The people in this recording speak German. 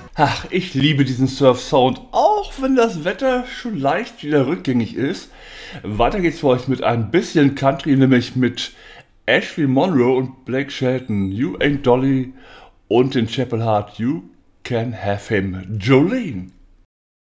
Ach, ich liebe diesen Surf-Sound, auch wenn das Wetter schon leicht wieder rückgängig ist. Weiter geht's für euch mit ein bisschen Country, nämlich mit Ashley Monroe und Blake Shelton, You Ain't Dolly und den Chapel Heart, You Can Have Him, Jolene.